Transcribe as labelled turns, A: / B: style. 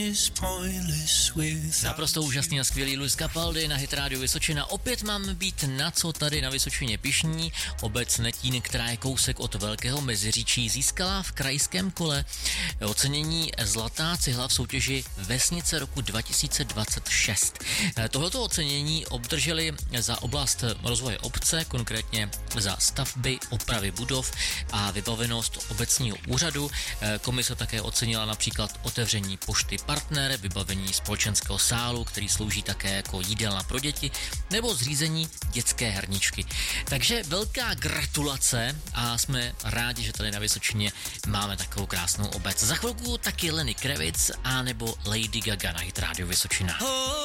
A: Naprosto úžasný a skvělý Luis Capaldi na Hit Radio Vysočina. Opět máme být na co tady na Vysočině pyšní. Obec Netín, která je kousek od Velkého Meziříčí, získala v krajském kole ocenění Zlatá cihla v soutěži Vesnice roku 2026. Tohleto ocenění obdrželi za oblast rozvoje obce, konkrétně za stavby, opravy budov a vybavenost obecního úřadu. Komise také ocenila například otevření pošty Partner, vybavení společenského sálu, který slouží také jako jídelna pro děti, nebo zřízení dětské herničky. Takže velká gratulace a jsme rádi, že tady na Vysočině máme takovou krásnou obec. Za chvilku taky Lenny Kravitz a nebo Lady Gaga na Hit Radio Vysočina.